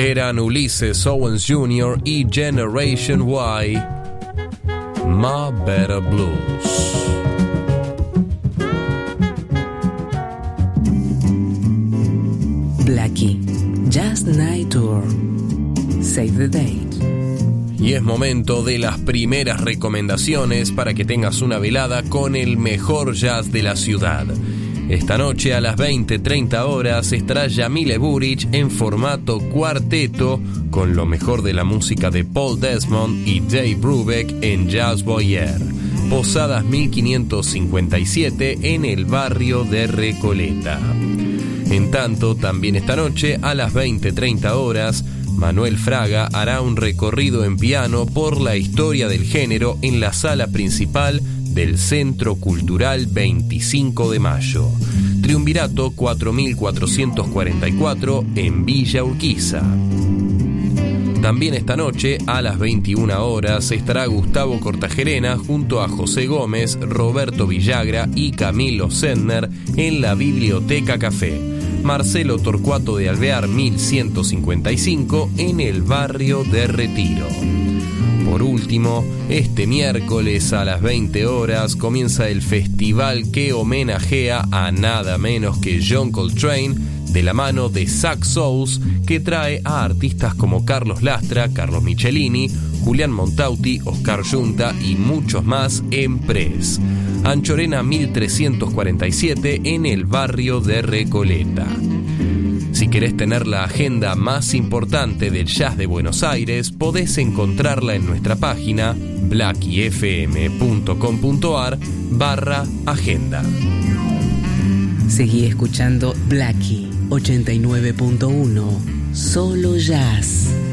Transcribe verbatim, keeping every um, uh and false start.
Eran Ulysses Owens junior y Generation Y, My Better Blues. Blackie, Jazz Night Tour. Save the date. Y es momento de las primeras recomendaciones para que tengas una velada con el mejor jazz de la ciudad. Esta noche a las veinte treinta horas estará Yamile Buric en formato cuarteto con lo mejor de la música de Paul Desmond y Dave Brubeck en Jazz Boyer. Posadas mil quinientos cincuenta y siete en el barrio de Recoleta. En tanto, también esta noche a las veinte treinta horas, Manuel Fraga hará un recorrido en piano por la historia del género en la sala principal del Centro Cultural veinticinco de mayo. Triunvirato cuatro mil cuatrocientos cuarenta y cuatro en Villa Urquiza. También esta noche, a las veintiuna horas, estará Gustavo Cortagerena junto a José Gómez, Roberto Villagra y Camilo Sendner en la Biblioteca Café. Marcelo Torcuato de Alvear mil ciento cincuenta y cinco en el barrio de Retiro. Por último, este miércoles a las veinte horas comienza el festival que homenajea a nada menos que John Coltrane de la mano de Sax Souls, que trae a artistas como Carlos Lastra, Carlos Michelini, Julián Montauti, Oscar Yunta y muchos más en Pres. Anchorena mil trescientos cuarenta y siete en el barrio de Recoleta. Si querés tener la agenda más importante del jazz de Buenos Aires, podés encontrarla en nuestra página blackiefm.com.ar barra agenda. Seguí escuchando Blackie ochenta y nueve punto uno, solo jazz.